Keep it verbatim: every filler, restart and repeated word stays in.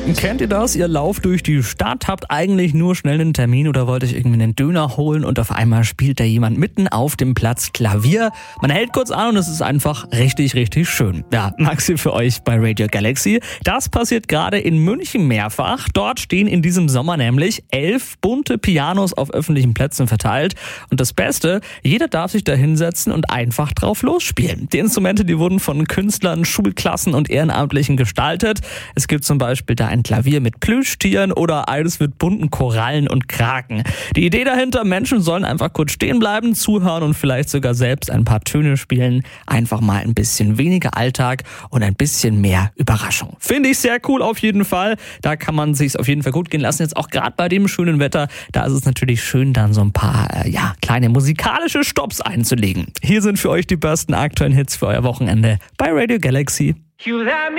Kennt ihr das? Ihr lauft durch die Stadt, habt eigentlich nur schnell einen Termin oder wollt euch irgendwie einen Döner holen und auf einmal spielt da jemand mitten auf dem Platz Klavier. Man hält kurz an und es ist einfach richtig, richtig schön. Ja, Maxi für euch bei Radio Galaxy. Das passiert gerade in München mehrfach. Dort stehen in diesem Sommer nämlich elf bunte Pianos auf öffentlichen Plätzen verteilt. Und das Beste, jeder darf sich da hinsetzen und einfach drauf losspielen. Die Instrumente, die wurden von Künstlern, Schulklassen und Ehrenamtlichen gestaltet. Es gibt zum Beispiel da ein Klavier mit Plüschtieren oder eines mit bunten Korallen und Kraken. Die Idee dahinter, Menschen sollen einfach kurz stehen bleiben, zuhören und vielleicht sogar selbst ein paar Töne spielen. Einfach mal ein bisschen weniger Alltag und ein bisschen mehr Überraschung. Finde ich sehr cool auf jeden Fall. Da kann man sich's auf jeden Fall gut gehen lassen. Jetzt auch gerade bei dem schönen Wetter, da ist es natürlich schön, dann so ein paar äh, ja, kleine musikalische Stopps einzulegen. Hier sind für euch die besten aktuellen Hits für euer Wochenende bei Radio Galaxy.